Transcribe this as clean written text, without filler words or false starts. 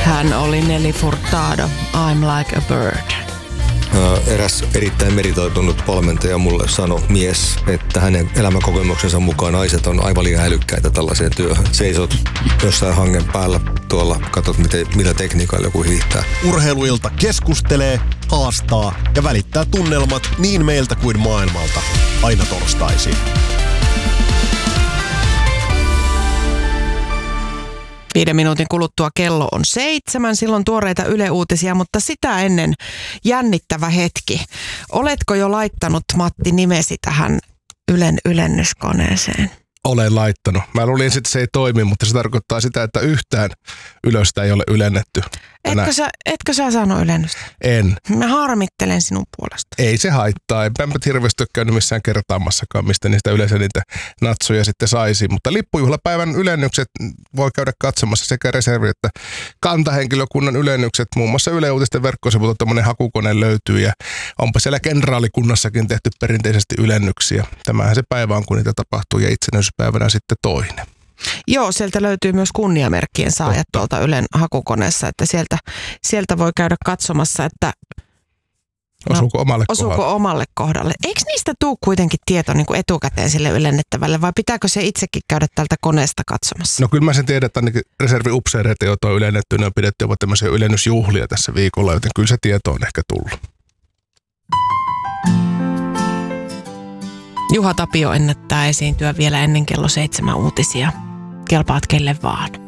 Hän oli Nelly Furtado, I'm like a bird. Eräs erittäin meritoitunut valmentaja mulle sanoi mies, että hänen elämänkokemuksensa mukaan naiset on aivan liian älykkäitä tällaiseen työhön. Seisot jossain hangen päällä tuolla, katsot millä tekniikalla joku hiihtää. Urheiluilta keskustelee, haastaa ja välittää tunnelmat niin meiltä kuin maailmalta. Aina torstaisin. 5 minuutin kuluttua kello on 7, silloin tuoreita Yle-uutisia, mutta sitä ennen jännittävä hetki. Oletko jo laittanut, Matti, nimesi tähän Ylen ylennyskoneeseen? Olen laittanut. Mä luulin, että se ei toimi, mutta se tarkoittaa sitä, että yhtään ylöstä ei ole ylennetty. Etkö sä saanut ylennystä? En. Mä harmittelen sinun puolesta. Ei se haittaa. Enpä hirveästi ole käynyt missään kertaamassakaan, mistä niistä yleensä niitä natsoja sitten saisi. Mutta lippujuhlapäivän ylennykset voi käydä katsomassa sekä reservi- että kantahenkilökunnan ylennykset. Muun muassa Yle Uutisten verkkosivulta tämmöinen hakukone löytyy ja onpa siellä kenraalikunnassakin tehty perinteisesti ylennyksiä. Tämähän se päivä on, kun niitä tapahtuu ja itsenäisyyspäivänä sitten toinen. Joo, sieltä löytyy myös kunniamerkkien saajat tuolta Ylen hakukoneessa, että sieltä voi käydä katsomassa, että osuuko omalle kohdalle. Eikö niistä tule kuitenkin tieto niin kuin etukäteen sille ylennettävälle vai pitääkö se itsekin käydä tältä koneesta katsomassa? No kyllä mä sen tiedän, että ainakin reserviupseereita, joita on ylennetty, ne on pidetty jopa tämmöisiä ylennysjuhlia tässä viikolla, joten kyllä se tieto on ehkä tullut. Juha Tapio ennättää esiintyä vielä ennen kello 7 uutisia. Kelpaat kelle vaan.